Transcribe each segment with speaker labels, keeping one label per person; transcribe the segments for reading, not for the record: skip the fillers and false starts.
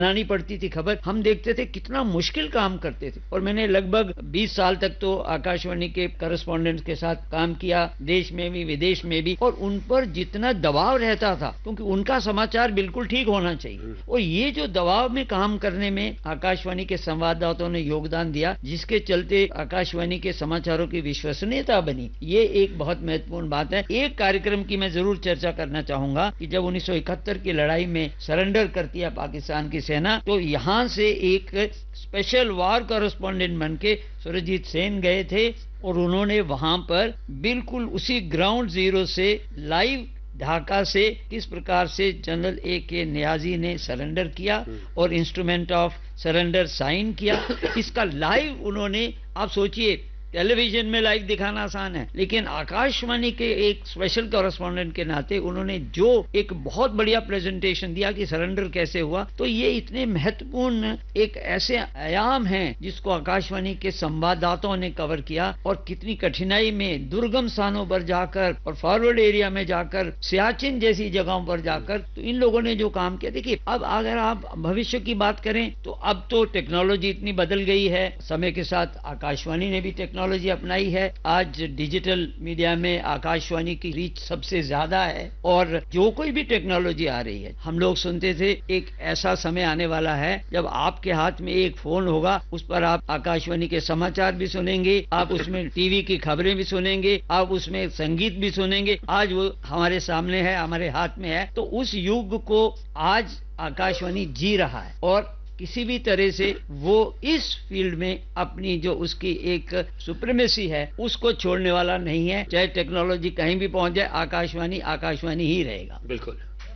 Speaker 1: बनानी पड़ती थी खबर, हम देखते थे कितना मुश्किल काम करते थे। और मैंने लगभग 20 साल तक तो आकाशवाणी के करस्पॉन्डेंट्स के साथ काम किया, देश में भी विदेश में भी, और उन पर जितना दबाव रहता था, क्योंकि उनका समाचार बिल्कुल ठीक होना चाहिए, और ये जो दबाव में काम करने में आकाशवाणी के संवाददाताओं ने योगदान दिया, जिसके चलते आकाशवाणी के समाचारों की विश्वसनीयता बनी, ये एक बहुत महत्वपूर्ण बात है। एक कार्यक्रम की मैं जरूर चर्चा करना चाहूंगा कि जब 1971 की लड़ाई में सरेंडर करती है पाकिस्तान की सेना, तो यहाँ से एक स्पेशल वार कॉरेस्पॉन्डेंट बन के सुरजीत सेन गए थे, और उन्होंने वहां पर बिल्कुल उसी ग्राउंड जीरो से लाइव ढाका से किस प्रकार से जनरल A.K. नियाजी ने सरेंडर किया और इंस्ट्रूमेंट ऑफ सरेंडर साइन किया, इसका लाइव उन्होंने, आप सोचिए टेलीविजन में लाइव दिखाना आसान है, लेकिन आकाशवाणी के एक स्पेशल कॉरेस्पॉन्डेंट के नाते उन्होंने जो एक बहुत बढ़िया प्रेजेंटेशन दिया कि सरेंडर कैसे हुआ, तो ये इतने महत्वपूर्ण एक ऐसे आयाम हैं जिसको आकाशवाणी के संवाददाताओं ने कवर किया, और कितनी कठिनाई में दुर्गम स्थानों पर जाकर और फॉरवर्ड एरिया में जाकर, सियाचिन जैसी जगहों पर जाकर, तो इन लोगों ने जो काम किया। देखिए, अब अगर आप भविष्य की बात करें तो अब तो टेक्नोलॉजी इतनी बदल गई है, समय के साथ आकाशवाणी ने भी टेक्नोलॉजी अपनाई है। आज डिजिटल मीडिया में आकाशवाणी की रीच सबसे ज्यादा है, और जो कोई भी टेक्नोलॉजी आ रही है, हम लोग सुनते थे एक ऐसा समय आने वाला है जब आपके हाथ में एक फोन होगा, उस पर आप आकाशवाणी के समाचार भी सुनेंगे, आप उसमें टीवी की खबरें भी सुनेंगे, आप उसमें संगीत भी सुनेंगे। आज वो हमारे सामने है, हमारे हाथ में है, तो उस युग को आज आकाशवाणी जी रहा है, और किसी भी तरह से वो इस फील्ड में अपनी जो उसकी एक सुप्रीमेसी है उसको छोड़ने वाला नहीं है। चाहे टेक्नोलॉजी कहीं भी पहुंच जाए, आकाशवाणी आकाशवाणी ही रहेगा।
Speaker 2: बिल्कुल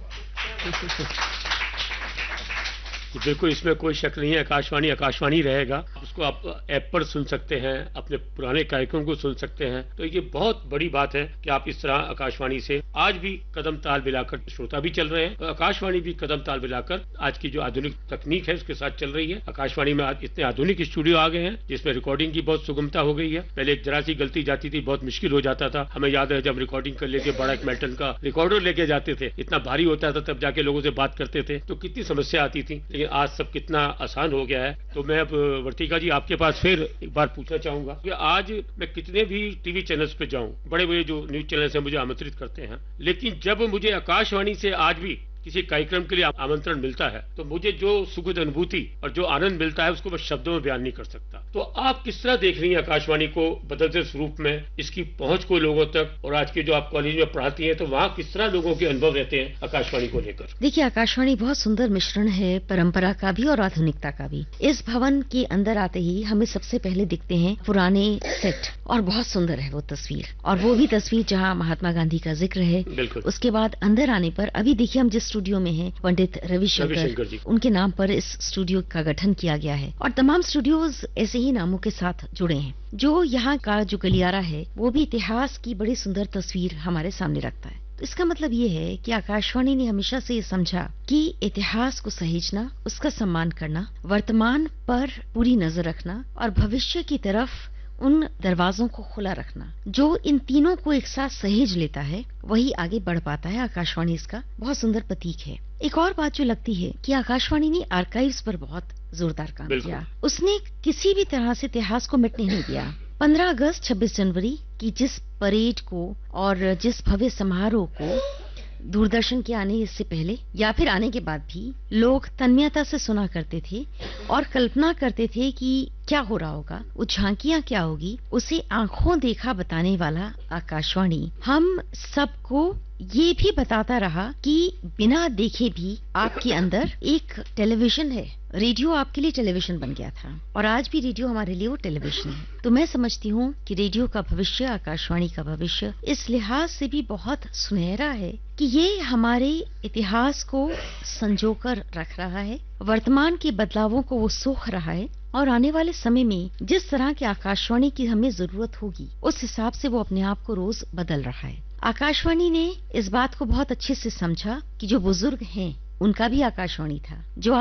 Speaker 2: बिल्कुल, इसमें कोई शक नहीं है, आकाशवाणी आकाशवाणी रहेगा। उसको आप ऐप पर सुन सकते हैं, अपने पुराने कार्यक्रम को सुन सकते हैं, तो ये बहुत बड़ी बात है कि आप इस तरह आकाशवाणी से आज भी कदम ताल मिलाकर श्रोता भी चल रहे हैं, और आकाशवाणी भी कदम ताल मिलाकर आज की जो आधुनिक तकनीक है उसके साथ चल रही है। आकाशवाणी में आज इतने आधुनिक स्टूडियो आ गए हैं जिसमें रिकॉर्डिंग की बहुत सुगमता हो गई है। पहले एक जरा सी गलती जाती थी, बहुत मुश्किल हो जाता था। हमें याद है जब रिकॉर्डिंग कर लेके बड़ा एक मेटल का रिकॉर्डर लेके जाते थे, इतना भारी होता था, तब जाके लोगों से बात करते थे तो कितनी समस्या आती थी, लेकिन आज सब कितना आसान हो गया है। तो मैं अब वर्तिका जी आपके पास फिर एक बार पूछना चाहूंगा कि आज मैं कितने भी टीवी चैनल्स पे जाऊं, बड़े बड़े जो न्यूज चैनल्स हैं मुझे आमंत्रित करते हैं, लेकिन जब मुझे आकाशवाणी से आज भी किसी कार्यक्रम के लिए आमंत्रण मिलता है तो मुझे जो सुखद अनुभूति और जो आनंद मिलता है उसको मैं शब्दों में बयान नहीं कर सकता। तो आप किस तरह देख रही हैं आकाशवाणी को बदलते स्वरूप में, इसकी पहुंच को लोगों तक, और आज के जो आप कॉलेज में पढ़ाती हैं तो वहाँ किस तरह लोगों के अनुभव रहते हैं आकाशवाणी को लेकर?
Speaker 3: देखिए, आकाशवाणी बहुत सुंदर मिश्रण है परंपरा का भी और आधुनिकता का भी। इस भवन के अंदर आते ही हमें सबसे पहले दिखते हैं पुराने सेट, और बहुत सुंदर है वो तस्वीर, और वो भी तस्वीर जहाँ महात्मा गांधी का जिक्र है। उसके बाद अंदर आने पर अभी देखिए हम जिस स्टूडियो में हैं, पंडित रविशंकर जी, उनके नाम पर इस स्टूडियो का गठन किया गया है, और तमाम स्टूडियोज ऐसे ही नामों के साथ जुड़े हैं। जो यहाँ का जो गलियारा है वो भी इतिहास की बड़ी सुंदर तस्वीर हमारे सामने रखता है। तो इसका मतलब ये है कि आकाशवाणी ने हमेशा से ये समझा कि इतिहास को सहेजना, उसका सम्मान करना, वर्तमान पर पूरी नजर रखना, और भविष्य की तरफ उन दरवाजों को खुला रखना। जो इन तीनों को एक साथ सहेज लेता है वही आगे बढ़ पाता है। आकाशवाणी इसका बहुत सुंदर प्रतीक है। एक और बात जो लगती है कि आकाशवाणी ने आर्काइव्स पर बहुत जोरदार काम किया। उसने किसी भी तरह से इतिहास को मिटने नहीं दिया। 15 अगस्त 26 जनवरी की जिस परेड को और जिस भव्य समारोह को दूरदर्शन के आने से पहले या फिर आने के बाद भी लोग तन्मयता से सुना करते थे और कल्पना करते थे कि क्या हो रहा होगा, वो झांकियां क्या होगी, उसे आंखों देखा बताने वाला आकाशवाणी हम सबको ये भी बताता रहा कि बिना देखे भी आपके अंदर एक टेलीविजन है। रेडियो आपके लिए टेलीविजन बन गया था, और आज भी रेडियो हमारे लिए वो टेलीविजन है। तो मैं समझती हूँ कि रेडियो का भविष्य, आकाशवाणी का भविष्य इस लिहाज से भी बहुत सुनहरा है कि ये हमारे इतिहास को संजोकर रख रहा है, वर्तमान के बदलावों को वो सोख रहा है, और आने वाले समय में जिस तरह की आकाशवाणी की हमें जरूरत होगी उस हिसाब से वो अपने आप को रोज बदल रहा है। आकाशवाणी ने इस बात को बहुत अच्छे से समझा कि जो बुजुर्ग हैं उनका भी आकाशवाणी था, जो आज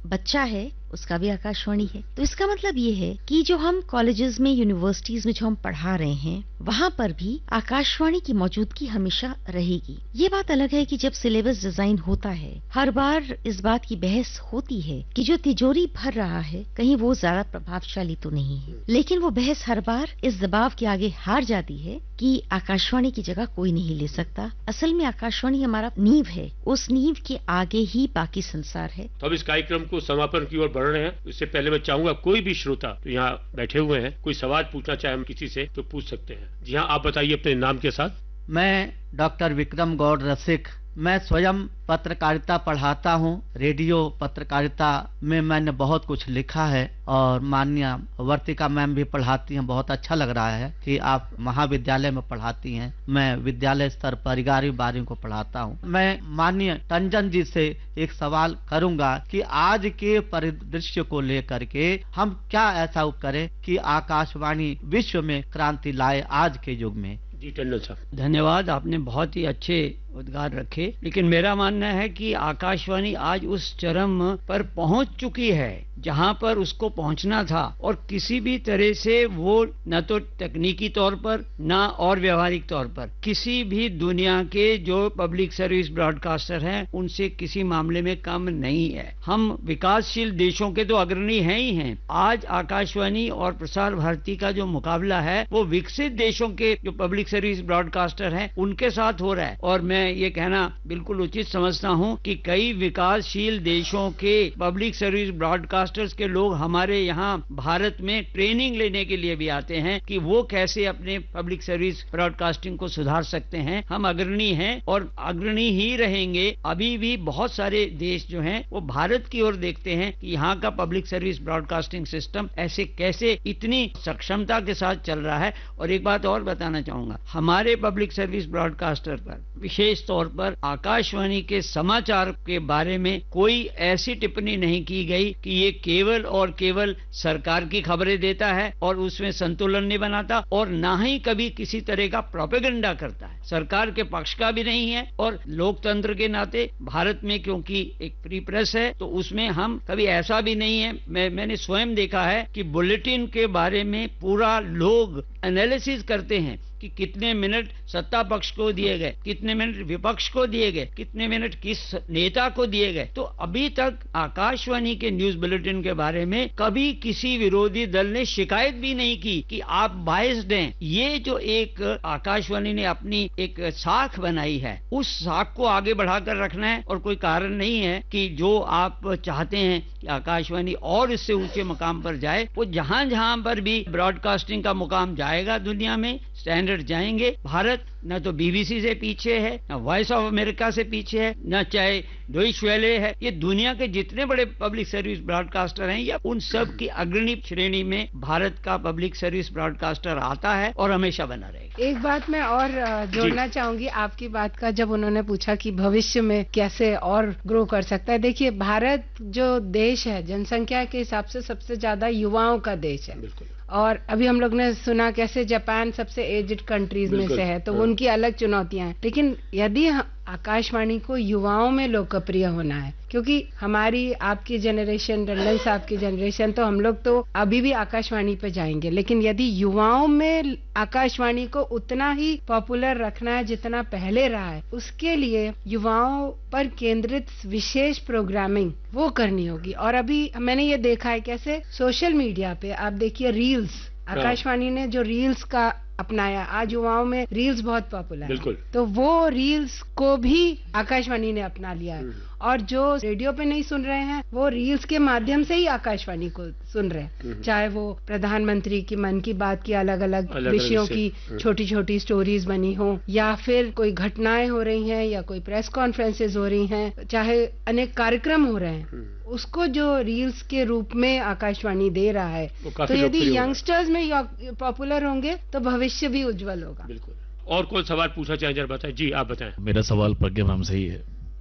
Speaker 3: बच्चा है उसका भी आकाशवाणी है। तो इसका मतलब ये है कि जो हम कॉलेजेस में, यूनिवर्सिटीज में जो हम पढ़ा रहे हैं, वहाँ पर भी आकाशवाणी की मौजूदगी हमेशा रहेगी। ये बात अलग है कि जब सिलेबस डिजाइन होता है, हर बार इस बात की बहस होती है कि जो तिजोरी भर रहा है कहीं वो ज्यादा प्रभावशाली तो नहीं है, लेकिन वो बहस हर बार इस दबाव के आगे हार जाती है कि आकाशवाणी की जगह कोई नहीं ले सकता। असल में आकाशवाणी हमारा नींव है, उस नींव के आगे ही बाकी संसार है।
Speaker 2: तो अब इस कार्यक्रम को समापन की ओर बढ़ रहे हैं। इससे पहले मैं चाहूंगा कोई भी श्रोता तो यहाँ बैठे हुए हैं, कोई सवाल पूछना चाहे हम किसी से तो पूछ सकते हैं। जी हाँ, आप बताइए अपने नाम के साथ।
Speaker 4: मैं डॉक्टर विक्रम गौड़ रसिक, मैं स्वयं पत्रकारिता पढ़ाता हूँ। रेडियो पत्रकारिता में मैंने बहुत कुछ लिखा है और माननीय वर्तिका मैम भी पढ़ाती हैं। बहुत अच्छा लग रहा है कि आप महाविद्यालय में पढ़ाती हैं। मैं विद्यालय स्तर पर 11वीं-12वीं को पढ़ाता हूँ। मैं माननीय टंडन जी से एक सवाल करूंगा कि आज के परिदृश्य को लेकर के हम क्या ऐसा करें कि आकाशवाणी विश्व में क्रांति लाए आज के युग में।
Speaker 2: जी टंडन साहब,
Speaker 1: धन्यवाद, आपने बहुत ही अच्छे उद्गार रखे। लेकिन मेरा मानना है कि आकाशवाणी आज उस चरम पर पहुंच चुकी है जहां पर उसको पहुंचना था, और किसी भी तरह से वो न तो तकनीकी तौर पर न और व्यवहारिक तौर पर किसी भी दुनिया के जो पब्लिक सर्विस ब्रॉडकास्टर हैं उनसे किसी मामले में कम नहीं है। हम विकासशील देशों के तो अग्रणी हैं ही हैं। आज आकाशवाणी और प्रसार भारती का जो मुकाबला है वो विकसित देशों के जो पब्लिक सर्विस ब्रॉडकास्टर हैं उनके साथ हो रहा है। और मैं ये कहना बिल्कुल उचित समझता हूं कि कई विकासशील देशों के पब्लिक सर्विस ब्रॉडकास्टर्स के लोग हमारे यहाँ भारत में ट्रेनिंग लेने के लिए भी आते हैं कि वो कैसे अपने पब्लिक सर्विस ब्रॉडकास्टिंग को सुधार सकते हैं। हम अग्रणी हैं और अग्रणी ही रहेंगे। अभी भी बहुत सारे देश जो हैं वो भारत की ओर देखते हैं कि यहाँ का पब्लिक सर्विस ब्रॉडकास्टिंग सिस्टम ऐसे कैसे इतनी सक्षमता के साथ चल रहा है। और एक बात और बताना चाहूंगा, हमारे पब्लिक सर्विस ब्रॉडकास्टर पर, विशेष तौर पर आकाशवाणी के समाचार के बारे में कोई ऐसी टिप्पणी नहीं की गई कि ये केवल और केवल सरकार की खबरें देता है और उसमें संतुलन नहीं बनाता, और ना ही कभी किसी तरह का प्रोपेगेंडा करता है। सरकार के पक्ष का भी नहीं है। और लोकतंत्र के नाते भारत में क्योंकि एक फ्री प्रेस है तो उसमें हम कभी ऐसा भी नहीं है। मैंने स्वयं देखा है कि बुलेटिन के बारे में पूरा लोग एनालिसिस करते हैं कि कितने मिनट सत्ता पक्ष को दिए गए, कितने मिनट विपक्ष को दिए गए, कितने मिनट किस नेता को दिए गए। तो अभी तक आकाशवाणी के न्यूज बुलेटिन के बारे में कभी किसी विरोधी दल ने शिकायत भी नहीं की कि आप बायस्ड हैं। ये जो एक आकाशवाणी ने अपनी एक साख बनाई है, उस साख को आगे बढ़ाकर रखना है। और कोई कारण नहीं है कि जो आप चाहते हैं कि आकाशवाणी और इससे ऊंचे मुकाम पर जाए, वो जहां जहां पर भी ब्रॉडकास्टिंग का मुकाम जाएगा दुनिया में, स्टैंडर्ड जाएंगे। भारत न तो बीबीसी से पीछे है, न वॉइस ऑफ अमेरिका से पीछे है, न चाहे डॉइच वेले है। ये दुनिया के जितने बड़े पब्लिक सर्विस ब्रॉडकास्टर हैं या उन सब की अग्रणी श्रेणी में भारत का पब्लिक सर्विस ब्रॉडकास्टर आता है और हमेशा बना रहेगा।
Speaker 5: एक बात मैं और जोड़ना चाहूंगी आपकी बात का, जब उन्होंने पूछा कि भविष्य में कैसे और ग्रो कर सकता है। देखिए, भारत जो देश है जनसंख्या के हिसाब से सबसे ज्यादा युवाओं का देश है। और अभी हम लोग ने सुना कैसे जापान सबसे एज्ड कंट्रीज में से है, तो उनकी अलग चुनौतियां हैं। लेकिन यदि आकाशवाणी को युवाओं में लोकप्रिय होना है, क्योंकि हमारी आपकी जनरेशन, टंडन साहब की जनरेशन, तो हम लोग तो अभी भी आकाशवाणी पे जाएंगे। लेकिन यदि युवाओं में आकाशवाणी को उतना ही पॉपुलर रखना है जितना पहले रहा है, उसके लिए युवाओं पर केंद्रित विशेष प्रोग्रामिंग वो करनी होगी। और अभी मैंने ये देखा है कैसे सोशल मीडिया पे आप देखिए रील्स, आकाशवाणी ने जो रील्स का अपनाया, आज युवाओं में रील्स बहुत पॉपुलर है, तो वो रील्स को भी आकाशवाणी ने अपना लिया है। और जो रेडियो पे नहीं सुन रहे हैं वो रील्स के माध्यम से ही आकाशवाणी को सुन रहे हैं, चाहे वो प्रधानमंत्री की मन की बात की अलग अलग विषयों की छोटी छोटी स्टोरीज बनी हो, या फिर कोई घटनाएं हो रही हैं, या कोई प्रेस कॉन्फ्रेंसेज हो रही हैं, चाहे अनेक कार्यक्रम हो रहे हैं, उसको जो रील्स के रूप में आकाशवाणी दे रहा है, तो यदि यंगस्टर्स में पॉपुलर होंगे तो भविष्य भी उज्जवल होगा।
Speaker 2: बिल्कुल। और कौन सवाल पूछना चाहे जरा बताएं। जी आप बताएं।
Speaker 6: मेरा सवाल प्रज्ञा मैम से ही है।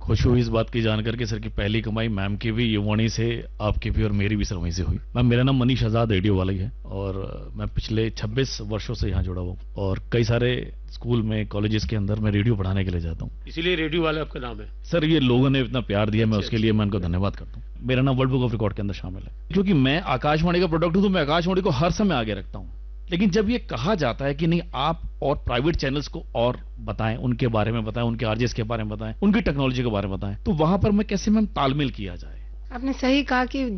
Speaker 6: खुश हुई इस बात की जानकर के सर की पहली कमाई मैम की भी, युवाणी से, आपकी भी और मेरी भी सर वहीं से हुई। मैम मेरा नाम मनीष आजाद रेडियो वाला ही है और मैं पिछले 26 वर्षों से यहाँ जुड़ा हुआ हूँ और कई सारे स्कूल में, कॉलेजेस के अंदर मैं रेडियो पढ़ाने के लिए जाता हूँ।
Speaker 2: इसीलिए रेडियो वाला आपका नाम है?
Speaker 6: सर ये लोगों ने इतना प्यार दिया, मैं उसके लिए मैं उनको धन्यवाद करता हूँ। मेरा नाम वर्ल्ड बुक ऑफ रिकॉर्ड के अंदर शामिल है। क्योंकि मैं आकाशवाणी का प्रोडक्ट हूँ तो मैं आकाशवाणी को हर समय आगे रखता हूँ, लेकिन जब ये कहा जाता है कि नहीं आप और प्राइवेट चैनल्स को और बताएं, उनके बारे में बताएं, उनके आरजेस के बारे में बताएं, उनकी टेक्नोलॉजी के बारे में बताएं, तो वहां पर मैं कैसे मैम तालमेल किया जाए।
Speaker 5: आपने सही कहा कि